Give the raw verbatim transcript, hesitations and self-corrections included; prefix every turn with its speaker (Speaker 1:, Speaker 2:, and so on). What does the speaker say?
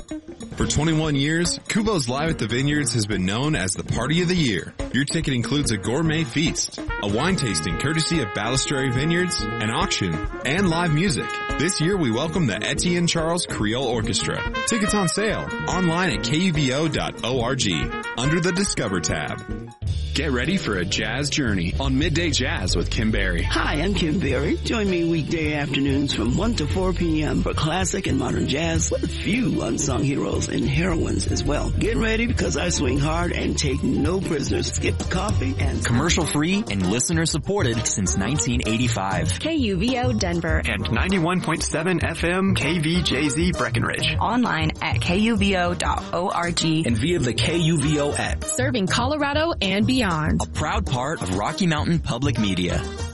Speaker 1: For twenty-one years, Kubo's Live at the Vineyards has been known as the party of the year. Your ticket includes a gourmet feast, a wine tasting courtesy of Balistrary Vineyards, an auction, and live music. This year we welcome the Etienne Charles Creole Orchestra. Tickets on sale online at K U V O dot org under the Discover tab.
Speaker 2: Get ready for a jazz journey on Midday Jazz with Kim Berry.
Speaker 3: Hi, I'm Kim Berry. Join me weekday afternoons from one to four p.m. for classic and modern jazz with a few unsung heroes and heroines as well. Get ready because I swing hard and take no prisoners. Skip coffee and...
Speaker 4: Commercial free and listener supported since nineteen eighty-five.
Speaker 5: K U V O Denver.
Speaker 2: And ninety-one point seven F M K V J Z Breckenridge.
Speaker 5: Online at K U V O dot org.
Speaker 4: And via the K U V O app.
Speaker 5: Serving Colorado and beyond.
Speaker 4: A proud part of Rocky Mountain Public Media.